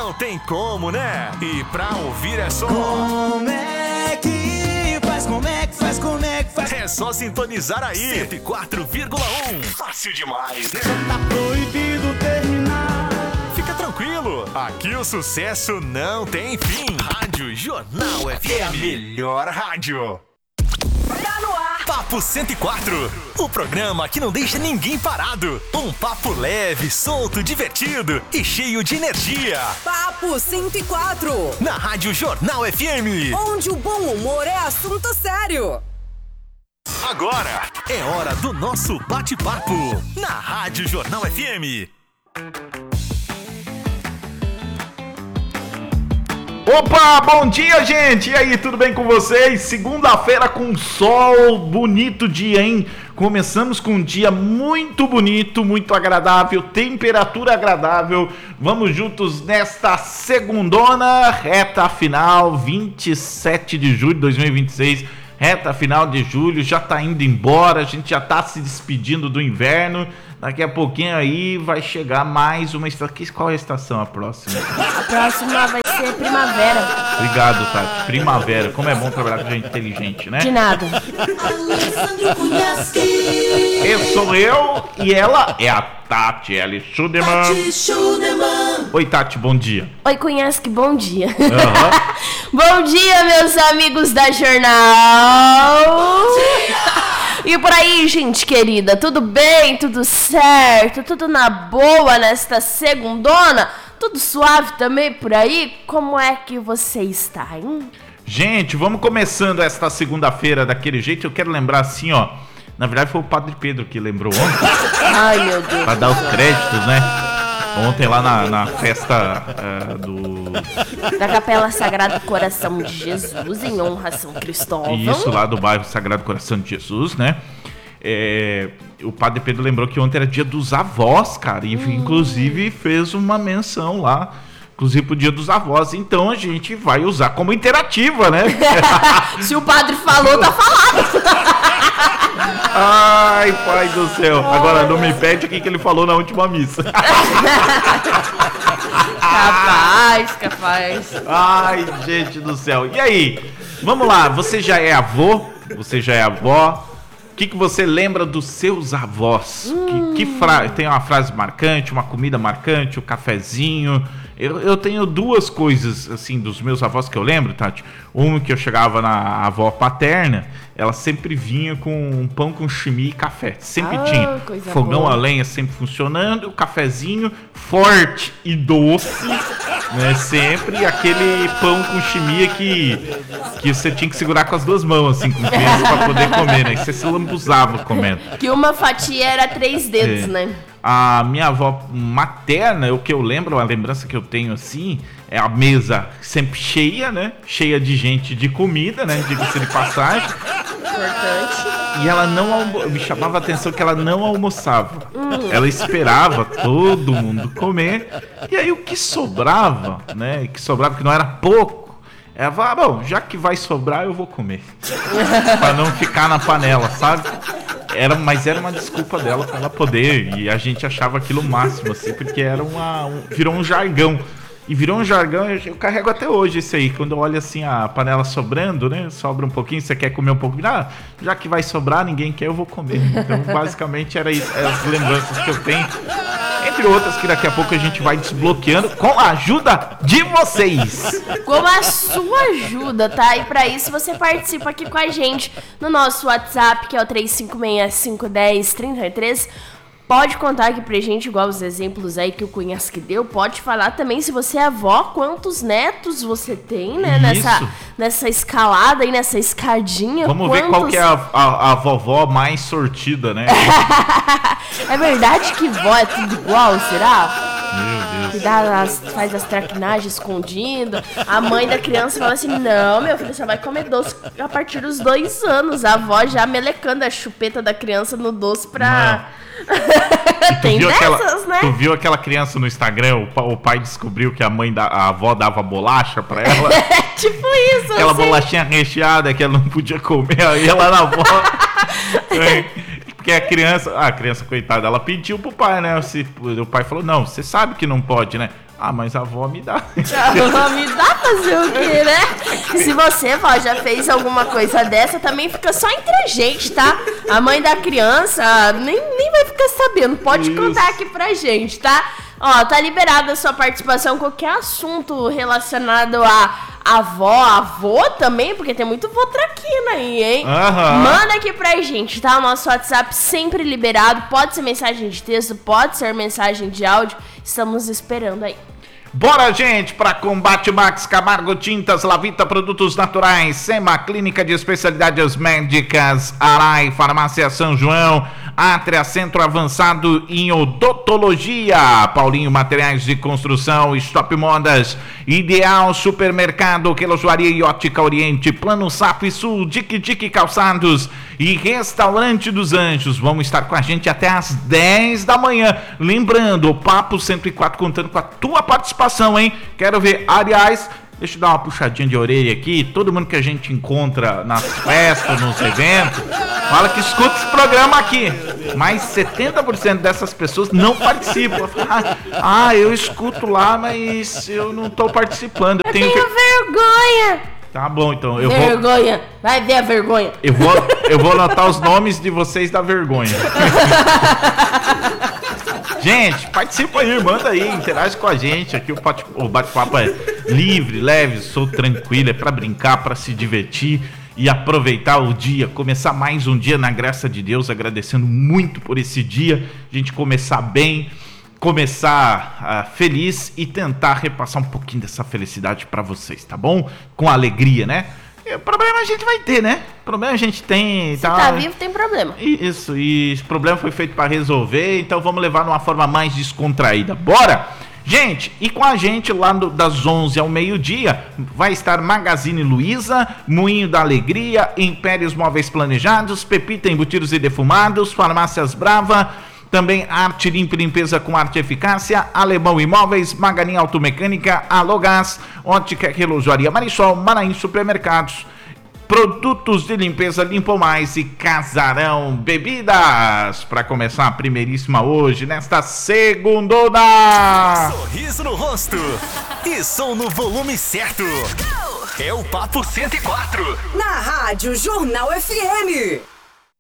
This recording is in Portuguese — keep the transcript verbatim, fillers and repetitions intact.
não tem como, né? E pra ouvir é só... Como é que faz, como é que faz, como é que faz? É só sintonizar aí. cento e quatro vírgula um. Fácil demais, né? Tá proibido terminar. Fica tranquilo, aqui o sucesso não tem fim. Rádio Jornal F M, a melhor rádio. Tá no ar. Papo cento e quatro, o programa que não deixa ninguém parado. Um papo leve, solto, divertido e cheio de energia. Papo cento e quatro. Na Rádio Jornal F M. Onde o bom humor é assunto sério. Agora é hora do nosso bate-papo na Rádio Jornal F M. Opa, bom dia, gente! E aí, tudo bem com vocês? Segunda-feira com sol, bonito dia, hein? Começamos com um dia muito bonito, muito agradável, temperatura agradável. Vamos juntos nesta segundona, reta final, vinte e sete de julho de dois mil e vinte e seis. Reta final de julho, já tá indo embora, a gente já tá se despedindo do inverno. Daqui a pouquinho aí vai chegar mais uma estação. Qual é a estação a próxima? A próxima vai ser primavera. Obrigado, Tati. Primavera. Como é bom trabalhar com gente inteligente, né? De nada. Eu sou eu e ela é a Tati L. Schudeman. Oi, Tati, bom dia. Oi, Cunhasque, bom dia. Uhum. Bom dia, meus amigos da Jornal. E por aí, gente querida, tudo bem? Tudo certo? Tudo na boa nesta segundona? Tudo suave também por aí? Como é que você está, hein? Gente, vamos começando esta segunda-feira daquele jeito. Eu quero lembrar assim, ó. Na verdade foi o Padre Pedro que lembrou ontem. Ai, meu Deus. Pra dar os créditos, né? Ontem lá na, na festa uh, do... da Capela Sagrado Coração de Jesus, em honra a São Cristóvão. Isso, lá do bairro Sagrado Coração de Jesus, né? É, o Padre Pedro lembrou que ontem era dia dos avós, cara. E hum. inclusive fez uma menção lá, inclusive pro dia dos avós. Então a gente vai usar como interativa, né? Se o padre falou, tá falado. Ai, pai do céu. Agora não me pede o que ele falou na última missa. Capaz, capaz. Ai, gente do céu. E aí? Vamos lá, você já é avô? Você já é avó? O que, que você lembra dos seus avós? Hum. Que, que fra... Tem uma frase marcante, uma comida marcante, um cafezinho. Eu, eu tenho duas coisas, assim, dos meus avós que eu lembro, Tati. Uma que eu chegava na avó paterna, ela sempre vinha com um pão com chimia e café. Sempre ah, tinha. Fogão boa. A lenha sempre funcionando, o cafezinho forte e doce, né? Sempre aquele pão com chimia que, que você tinha que segurar com as duas mãos, assim, com o peso pra poder comer, né? E você se lambuzava comendo. Que uma fatia era três dedos, é. né? A minha avó materna, o que eu lembro, a lembrança que eu tenho assim, é a mesa sempre cheia, né? Cheia de gente, de comida, né? Diga-se de passagem. Importante. E ela não almo... me chamava a atenção que ela não almoçava. Hum. Ela esperava todo mundo comer. E aí o que sobrava, né? O que sobrava, que não era pouco, ela falava, ah, bom, já que vai sobrar, eu vou comer. Pra não ficar na panela, sabe? Era, mas era uma desculpa dela pra ela poder. E a gente achava aquilo o máximo, assim, porque era uma. Um, virou um jargão. E virou um jargão, eu, eu carrego até hoje isso aí. Quando eu olho assim a panela sobrando, né? Sobra um pouquinho, você quer comer um pouco. Ah, já que vai sobrar, ninguém quer, eu vou comer. Então, basicamente, era isso. As lembranças que eu tenho. Entre outras que daqui a pouco a gente vai desbloqueando com a ajuda de vocês. Com a sua ajuda, tá? E pra isso você participa aqui com a gente no nosso WhatsApp, que é o três cinco seis, cinco um zero, três três. Pode contar aqui pra gente, igual os exemplos aí que o Cunhasque deu. Pode falar também, se você é avó, quantos netos você tem, né? Nessa, nessa escalada aí, nessa escadinha. Vamos quantos... ver qual que é a, a, a vovó mais sortida, né? É verdade que vó é tudo igual, será? Meu Deus. Que dá as, faz as traquinagens escondidas. A mãe da criança fala assim, não, meu filho, você vai comer doce a partir dos dois anos. A avó já melecando a chupeta da criança no doce pra... Tem dessas, aquela, né? Tu viu aquela criança no Instagram, o, o pai descobriu que a mãe da a avó dava bolacha pra ela. Tipo isso. Aquela bolachinha recheada que ela não podia comer, aí ela na avó. É, Porque a criança, a criança, coitada, ela pediu pro pai, né? Se, o pai falou, não, você sabe que não pode, né? Ah, mas a avó me dá. A avó me dá fazer o quê, né? Se você, vó, já fez alguma coisa dessa, também fica só entre a gente, tá? A mãe da criança nem, nem vai ficar sabendo. Pode Isso. contar aqui pra gente, tá? Ó, tá liberada a sua participação, qualquer assunto relacionado a avó, avô também, porque tem muito vô traquina aí, hein? Aham. Manda aqui pra gente, tá? O nosso WhatsApp sempre liberado, pode ser mensagem de texto, pode ser mensagem de áudio, estamos esperando aí. Bora, gente, para Combate Max, Camargo Tintas, Lavita Produtos Naturais, SEMA Clínica de Especialidades Médicas, Arai, Farmácia São João, Atria Centro Avançado em Odontologia, Paulinho Materiais de Construção, Stop Modas, Ideal Supermercado, Quelojoaria e Ótica Oriente, Plano Saf Sul, Dique Dique Calçados e Restaurante dos Anjos. Vão estar com a gente até às dez da manhã. Lembrando, o Papo cento e quatro contando com a tua participação, hein? Quero ver, aliás, deixa eu dar uma puxadinha de orelha aqui. Todo mundo que a gente encontra nas festas, nos eventos, fala que escuta esse programa aqui. Mas setenta por cento dessas pessoas não participam. Ah, eu escuto lá, mas eu não tô participando. Eu Eu tenho tenho que... vergonha! Tá bom, então eu vou, Vergonha! Vai ver a vergonha! eu vou, eu vou anotar os nomes de vocês da vergonha. Gente, participa aí, manda aí, interage com a gente. Aqui o bate- o bate-papo é livre, leve, sou tranquilo, é pra brincar, pra se divertir e aproveitar o dia, começar mais um dia na graça de Deus, agradecendo muito por esse dia, a gente começar bem, começar uh, feliz e tentar repassar um pouquinho dessa felicidade pra vocês, tá bom? Com alegria, né? E o problema a gente vai ter, né? O problema a gente tem... Se tá vivo, tem problema. Isso, e esse problema foi feito para resolver, então vamos levar de uma forma mais descontraída. Bora? Gente, e com a gente lá no, das onze ao meio-dia vai estar Magazine Luiza, Moinho da Alegria, Impérios Móveis Planejados, Pepita Embutidos e Defumados, Farmácias Brava, também Arte Limpa e Limpeza com Arte e Eficácia, Alemão Imóveis, Maganin Automecânica, Alogás, Ótica Relojoaria Marisol, Maraim Supermercados, Produtos de Limpeza Limpo Mais e Casarão Bebidas. Para começar a primeiríssima hoje, nesta segundona. Sorriso no rosto e som no volume certo. É o Papo cento e quatro. Na Rádio Jornal F M.